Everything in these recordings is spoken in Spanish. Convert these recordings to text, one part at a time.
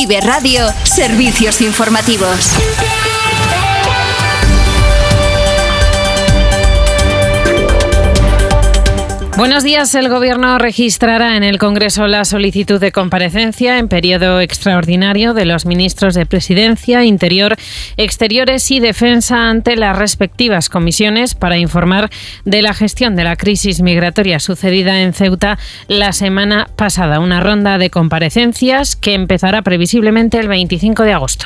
Vive Radio, servicios informativos. Buenos días. El Gobierno registrará en el Congreso la solicitud de comparecencia en periodo extraordinario de los ministros de Presidencia, Interior, Exteriores y Defensa ante las respectivas comisiones para informar de la gestión de la crisis migratoria sucedida en Ceuta la semana pasada. Una ronda de comparecencias que empezará previsiblemente el 25 de agosto.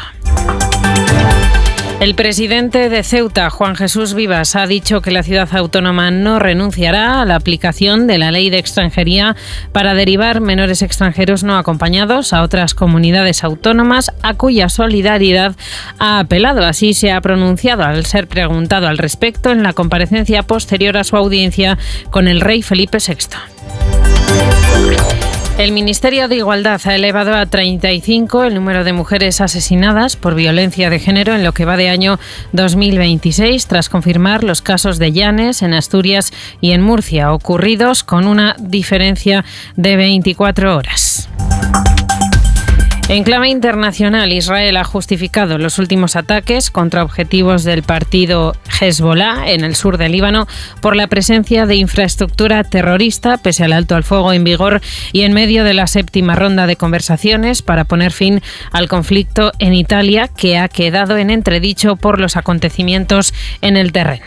El presidente de Ceuta, Juan Jesús Vivas, ha dicho que la ciudad autónoma no renunciará a la aplicación de la ley de extranjería para derivar menores extranjeros no acompañados a otras comunidades autónomas a cuya solidaridad ha apelado. Así se ha pronunciado al ser preguntado al respecto en la comparecencia posterior a su audiencia con el rey Felipe VI. El Ministerio de Igualdad ha elevado a 35 el número de mujeres asesinadas por violencia de género en lo que va de año 2026, tras confirmar los casos de Llanes en Asturias y en Murcia, ocurridos con una diferencia de 24 horas. En clave internacional, Israel ha justificado los últimos ataques contra objetivos del partido Hezbollah en el sur del Líbano por la presencia de infraestructura terrorista, pese al alto al fuego en vigor y en medio de la séptima ronda de conversaciones para poner fin al conflicto en Italia, que ha quedado en entredicho por los acontecimientos en el terreno.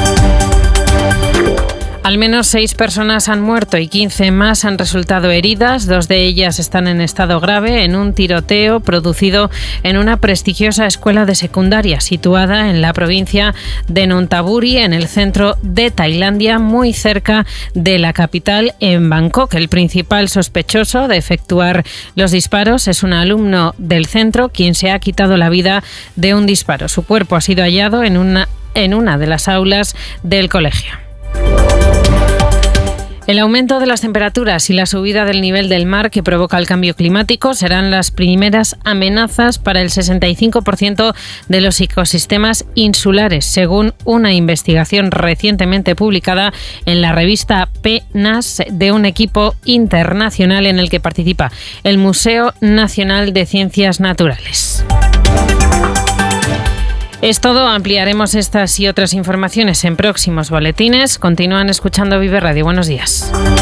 Al menos 6 personas han muerto y 15 más han resultado heridas. 2 de ellas están en estado grave en un tiroteo producido en una prestigiosa escuela de secundaria situada en la provincia de Nonthaburi, en el centro de Tailandia, muy cerca de la capital, en Bangkok. El principal sospechoso de efectuar los disparos es un alumno del centro, quien se ha quitado la vida de un disparo. Su cuerpo ha sido hallado en una de las aulas del colegio. El aumento de las temperaturas y la subida del nivel del mar que provoca el cambio climático serán las primeras amenazas para el 65% de los ecosistemas insulares, según una investigación recientemente publicada en la revista PNAS de un equipo internacional en el que participa el Museo Nacional de Ciencias Naturales. Es todo. Ampliaremos estas y otras informaciones en próximos boletines. Continúan escuchando Vive Radio. Buenos días.